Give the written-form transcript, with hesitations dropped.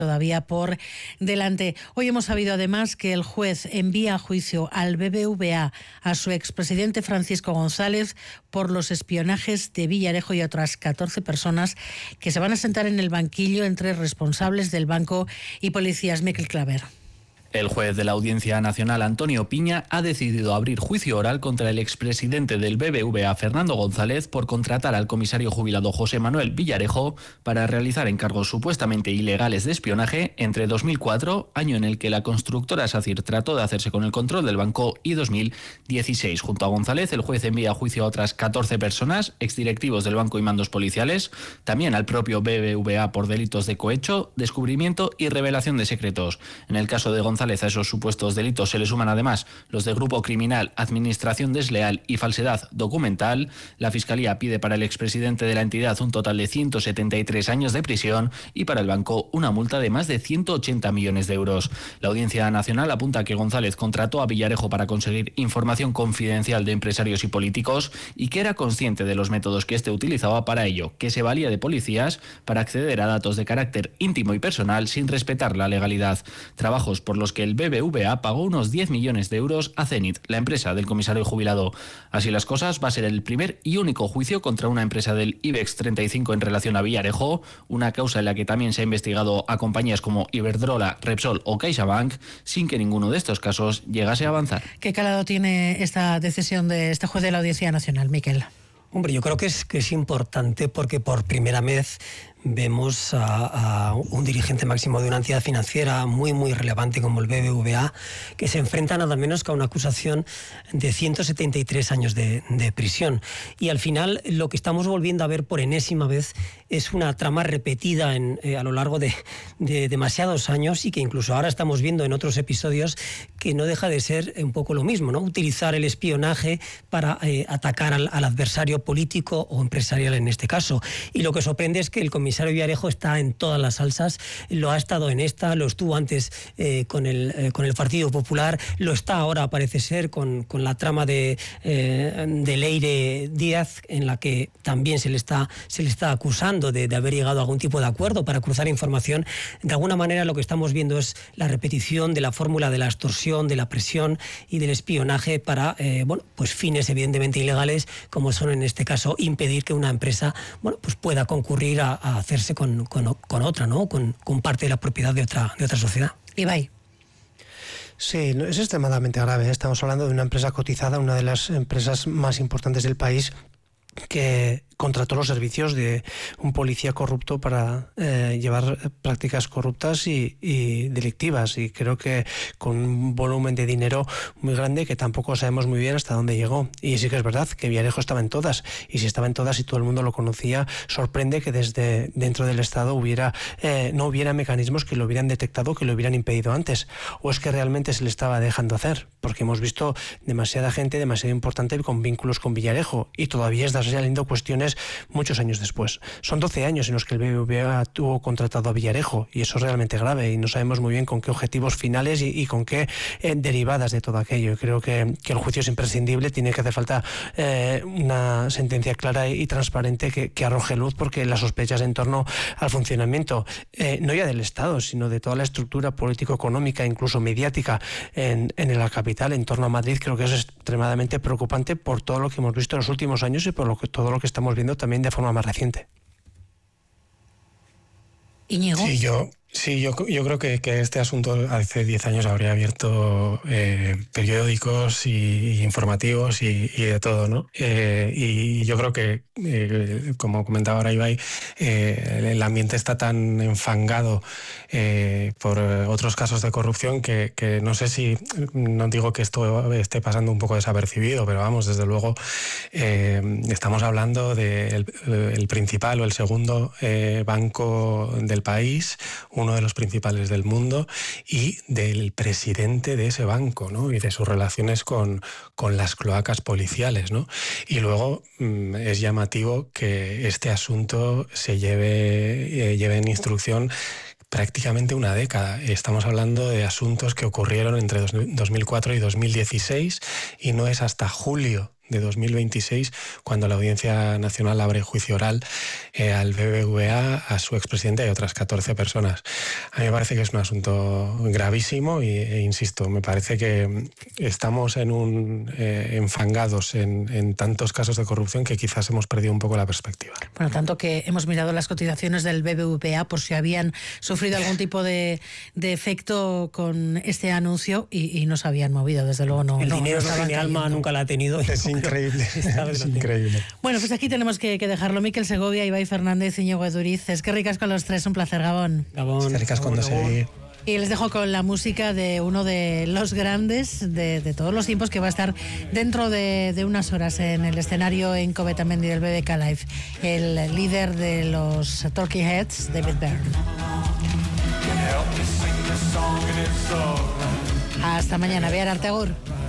todavía por delante. Hoy hemos sabido además que el juez envía a juicio al BBVA a su expresidente Francisco González por los espionajes de Villarejo y otras 14 personas que se van a sentar en el banquillo entre responsables del banco y policías. Miquel Claver. El juez de la Audiencia Nacional, Antonio Piña, ha decidido abrir juicio oral contra el expresidente del BBVA, Fernando González, por contratar al comisario jubilado José Manuel Villarejo para realizar encargos supuestamente ilegales de espionaje entre 2004, año en el que la constructora SACIR trató de hacerse con el control del banco, y 2016. Junto a González, el juez envía a juicio a otras 14 personas, exdirectivos del banco y mandos policiales, también al propio BBVA por delitos de cohecho, descubrimiento y revelación de secretos. En el caso de González, a esos supuestos delitos se le suman además los de grupo criminal, administración desleal y falsedad documental. La Fiscalía pide para el expresidente de la entidad un total de 173 años de prisión y para el banco una multa de más de 180 millones de euros. La Audiencia Nacional apunta que González contrató a Villarejo para conseguir información confidencial de empresarios y políticos y que era consciente de los métodos que éste utilizaba para ello, que se valía de policías para acceder a datos de carácter íntimo y personal sin respetar la legalidad. Trabajos por los que el BBVA pagó unos 10 millones de euros a Zenit, la empresa del comisario jubilado. Así las cosas, va a ser el primer y único juicio contra una empresa del IBEX 35 en relación a Villarejo, una causa en la que también se ha investigado a compañías como Iberdrola, Repsol o CaixaBank, sin que ninguno de estos casos llegase a avanzar. ¿Qué calado tiene esta decisión de este juez de la Audiencia Nacional, Miquel? Hombre, yo creo que es importante porque por primera vez vemos a un dirigente máximo de una entidad financiera muy relevante como el BBVA, que se enfrenta nada menos que a una acusación de 173 años de prisión. Y al final lo que estamos volviendo a ver por enésima vez es una trama repetida a lo largo de demasiados años, y que incluso ahora estamos viendo en otros episodios que no deja de ser un poco lo mismo, ¿no? Utilizar el espionaje para atacar al adversario político o empresarial en este caso. Y lo que sorprende es que el comisario Villarejo está en todas las salsas, lo ha estado en esta, lo estuvo antes con el Partido Popular, lo está ahora, parece ser, con la trama de Leire Díaz, en la que también se le está acusando de haber llegado a algún tipo de acuerdo para cruzar información. De alguna manera lo que estamos viendo es la repetición de la fórmula de la extorsión, de la presión y del espionaje para pues fines evidentemente ilegales, como son en este caso impedir que una empresa pues pueda concurrir a hacerse con otra, ¿no? Con parte de la propiedad de otra sociedad. Ibai. Sí, es extremadamente grave. Estamos hablando de una empresa cotizada, una de las empresas más importantes del país, que contrató los servicios de un policía corrupto para llevar prácticas corruptas y delictivas, y creo que con un volumen de dinero muy grande que tampoco sabemos muy bien hasta dónde llegó. Y sí que es verdad que Villarejo estaba en todas, y si estaba en todas y todo el mundo lo conocía, sorprende que desde dentro del Estado no hubiera mecanismos que lo hubieran detectado, que lo hubieran impedido antes. ¿O es que realmente se le estaba dejando hacer? Porque hemos visto demasiada gente, demasiado importante con vínculos con Villarejo, y todavía está saliendo cuestiones muchos años después. Son 12 años en los que el BBVA tuvo contratado a Villarejo, y eso es realmente grave, y no sabemos muy bien con qué objetivos finales y con qué derivadas de todo aquello. Y creo que el juicio es imprescindible. Tiene que hacer falta una sentencia clara y transparente que arroje luz, porque las sospechas en torno al funcionamiento no ya del Estado, sino de toda la estructura político-económica, incluso mediática en la capital, en torno a Madrid, creo que es extremadamente preocupante por todo lo que hemos visto en los últimos años y por todo lo que estamos viendo también de forma más reciente. Íñigo. Sí, yo creo que este asunto hace 10 años habría abierto periódicos y informativos y de todo, ¿no? Y yo creo que, como comentaba ahora Ibai, el ambiente está tan enfangado por otros casos de corrupción que no sé si, no digo que esto esté pasando un poco desapercibido, pero vamos, desde luego estamos hablando del principal o el segundo banco del país, uno de los principales del mundo, y del presidente de ese banco, ¿no? Y de sus relaciones con las cloacas policiales, ¿no? Y luego es llamativo que este asunto se lleve en instrucción prácticamente una década. Estamos hablando de asuntos que ocurrieron entre 2004 y 2016, y no es hasta julio de 2026, cuando la Audiencia Nacional abre juicio oral al BBVA, a su expresidente y a otras 14 personas. A mí me parece que es un asunto gravísimo e insisto, me parece que estamos enfangados en tantos casos de corrupción que quizás hemos perdido un poco la perspectiva. Bueno, tanto que hemos mirado las cotizaciones del BBVA por si habían sufrido algún tipo de efecto con este anuncio y no se habían movido, desde luego no. El dinero no tiene alma, nunca la ha tenido. Es increíble, es increíble. Bueno, pues aquí tenemos que dejarlo. Miquel Segovia, Ibai Fernández, Íñigo Eduriz. Es que ricas con los tres, un placer, Gabón. Gabón. Es que ricas cuando se... Y les dejo con la música de uno de los grandes de todos los tiempos que va a estar dentro de unas horas en el escenario en Covetamendi del BBK Live, el líder de los Talking Heads, David Byrne. Hasta mañana, Bear Arteagur.